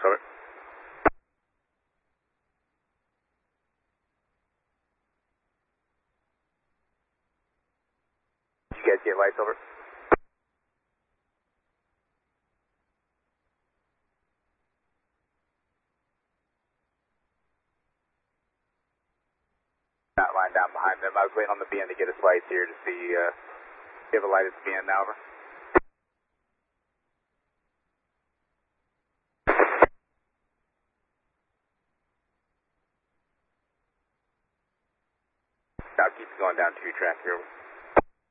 Over. Did you guys get lights? Over. That line down behind them. I was waiting on the BN to get his lights here to see if you have a light at the BN now. Over. Now keep going down 2 track here.